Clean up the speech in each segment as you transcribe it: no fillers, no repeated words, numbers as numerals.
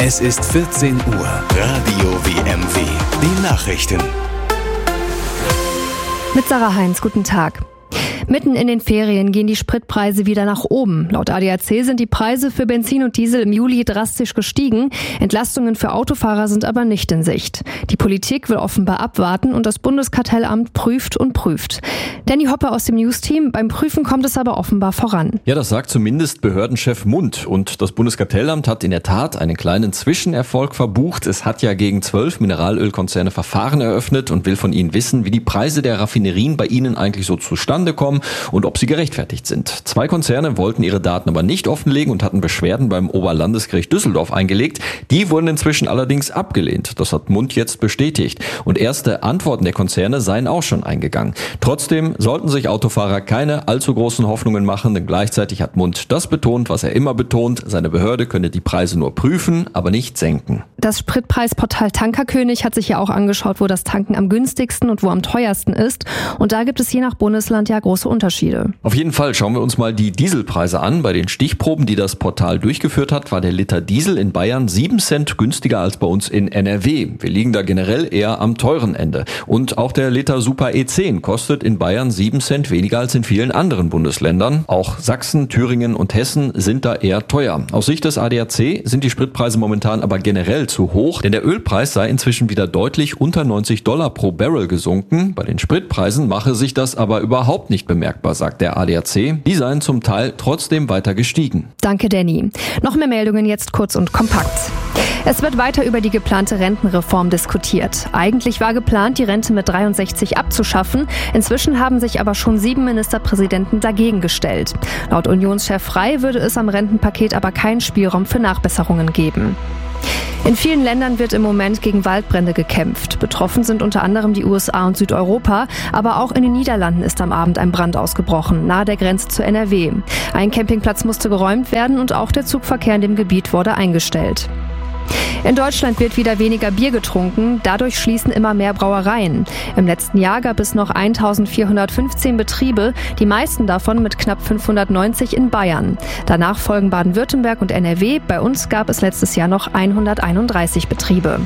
Es ist 14 Uhr. Radio WMW. Die Nachrichten. Mit Sarah Heinz, guten Tag. Mitten in den Ferien gehen die Spritpreise wieder nach oben. Laut ADAC sind die Preise für Benzin und Diesel im Juli drastisch gestiegen. Entlastungen für Autofahrer sind aber nicht in Sicht. Die Politik will offenbar abwarten und das Bundeskartellamt prüft und prüft. Danny Hoppe aus dem News-Team. Beim Prüfen kommt es aber offenbar voran. Ja, das sagt zumindest Behördenchef Mundt. Und das Bundeskartellamt hat in der Tat einen kleinen Zwischenerfolg verbucht. Es hat ja gegen 12 Mineralölkonzerne Verfahren eröffnet und will von ihnen wissen, wie die Preise der Raffinerien bei ihnen eigentlich so zustande kommen und ob sie gerechtfertigt sind. 2 Konzerne wollten ihre Daten aber nicht offenlegen und hatten Beschwerden beim Oberlandesgericht Düsseldorf eingelegt. Die wurden inzwischen allerdings abgelehnt. Das hat Mundt jetzt bestätigt. Und erste Antworten der Konzerne seien auch schon eingegangen. Trotzdem sollten sich Autofahrer keine allzu großen Hoffnungen machen, denn gleichzeitig hat Mundt das betont, was er immer betont. Seine Behörde könne die Preise nur prüfen, aber nicht senken. Das Spritpreisportal Tankerkönig hat sich ja auch angeschaut, wo das Tanken am günstigsten und wo am teuersten ist. Und da gibt es je nach Bundesland ja große Unterschiede. Auf jeden Fall schauen wir uns mal die Dieselpreise an. Bei den Stichproben, die das Portal durchgeführt hat, war der Liter Diesel in Bayern 7 Cent günstiger als bei uns in NRW. Wir liegen da generell eher am teuren Ende. Und auch der Liter Super E10 kostet in Bayern 7 Cent weniger als in vielen anderen Bundesländern. Auch Sachsen, Thüringen und Hessen sind da eher teuer. Aus Sicht des ADAC sind die Spritpreise momentan aber generell zu hoch, denn der Ölpreis sei inzwischen wieder deutlich unter $90 pro Barrel gesunken. Bei den Spritpreisen mache sich das aber überhaupt nicht bemerkbar, sagt der ADAC. Die seien zum Teil trotzdem weiter gestiegen. Danke, Danny. Noch mehr Meldungen jetzt kurz und kompakt. Es wird weiter über die geplante Rentenreform diskutiert. Eigentlich war geplant, die Rente mit 63 abzuschaffen. Inzwischen haben sich aber schon 7 Ministerpräsidenten dagegen gestellt. Laut Unionschef Frey würde es am Rentenpaket aber keinen Spielraum für Nachbesserungen geben. In vielen Ländern wird im Moment gegen Waldbrände gekämpft. Betroffen sind unter anderem die USA und Südeuropa, aber auch in den Niederlanden ist am Abend ein Brand ausgebrochen, nahe der Grenze zu NRW. Ein Campingplatz musste geräumt werden und auch der Zugverkehr in dem Gebiet wurde eingestellt. In Deutschland wird wieder weniger Bier getrunken, dadurch schließen immer mehr Brauereien. Im letzten Jahr gab es noch 1415 Betriebe, die meisten davon mit knapp 590 in Bayern. Danach folgen Baden-Württemberg und NRW, bei uns gab es letztes Jahr noch 131 Betriebe.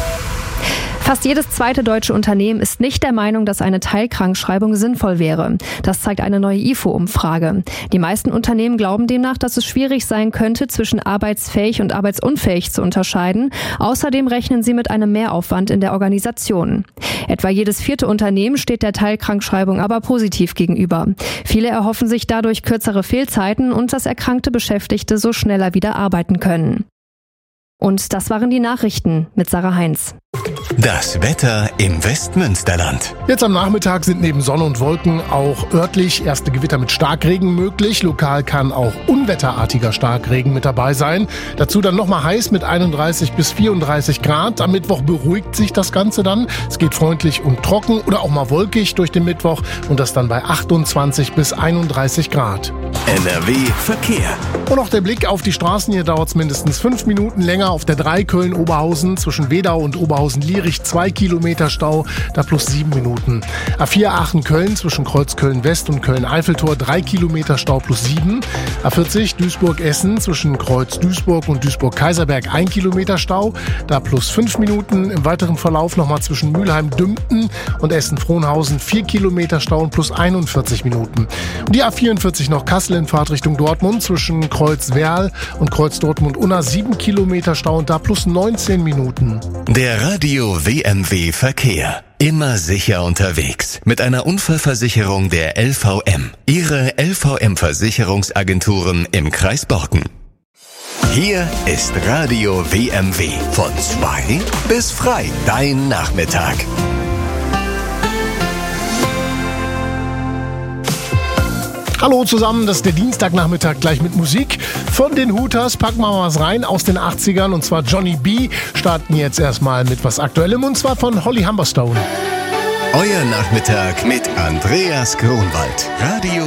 Fast jedes zweite deutsche Unternehmen ist nicht der Meinung, dass eine Teilkrankschreibung sinnvoll wäre. Das zeigt eine neue IFO-Umfrage. Die meisten Unternehmen glauben demnach, dass es schwierig sein könnte, zwischen arbeitsfähig und arbeitsunfähig zu unterscheiden. Außerdem rechnen sie mit einem Mehraufwand in der Organisation. Etwa jedes 4. Unternehmen steht der Teilkrankschreibung aber positiv gegenüber. Viele erhoffen sich dadurch kürzere Fehlzeiten und dass erkrankte Beschäftigte so schneller wieder arbeiten können. Und das waren die Nachrichten mit Sarah Heinz. Das Wetter im Westmünsterland. Jetzt am Nachmittag sind neben Sonne und Wolken auch örtlich erste Gewitter mit Starkregen möglich. Lokal kann auch unwetterartiger Starkregen mit dabei sein. Dazu dann nochmal heiß mit 31 bis 34 Grad. Am Mittwoch beruhigt sich das Ganze dann. Es geht freundlich und trocken oder auch mal wolkig durch den Mittwoch und das dann bei 28 bis 31 Grad. NRW Verkehr. Und auch der Blick auf die Straßen. Hier dauert es mindestens 5 Minuten länger. Auf der 3 Köln-Oberhausen zwischen Wedau und Oberhausen-Lierich 2 Kilometer Stau, da plus 7 Minuten. A4 Aachen-Köln zwischen Kreuz Köln-West und Köln-Eiffeltor 3 Kilometer Stau plus 7. A40 Duisburg-Essen zwischen Kreuz Duisburg und Duisburg-Kaiserberg 1 Kilometer Stau, da plus 5 Minuten. Im weiteren Verlauf nochmal zwischen Mülheim-Dümpten und Essen-Frohnhausen 4 Kilometer Stau und plus 41 Minuten. Und die A44 noch Kassel in Fahrtrichtung Dortmund zwischen Kreuz-Werl und Kreuz Dortmund-Unna 7 Kilometer Stau und da plus 19 Minuten. Der Radio WMW Verkehr. Immer sicher unterwegs. Mit einer Unfallversicherung der LVM. Ihre LVM-Versicherungsagenturen im Kreis Borken. Hier ist Radio WMW. Von 2 bis frei. Dein Nachmittag. Hallo zusammen, das ist der Dienstagnachmittag gleich mit Musik. Von den Hooters packen wir mal was rein aus den 80ern und zwar Johnny B. Starten jetzt erstmal mit was Aktuellem und zwar von Holly Humberstone. Euer Nachmittag mit Andreas Kronwald. Radio